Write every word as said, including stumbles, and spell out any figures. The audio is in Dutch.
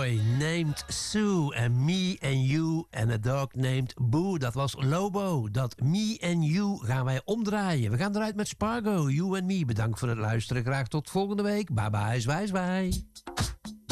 boy named Sue en Me and You en a dog named Boo. Dat was Lobo. Dat Me and You gaan wij omdraaien. We gaan eruit met Spargo, You and Me. Bedankt voor het luisteren. Graag tot volgende week. Bye bye, zwaai zwaai.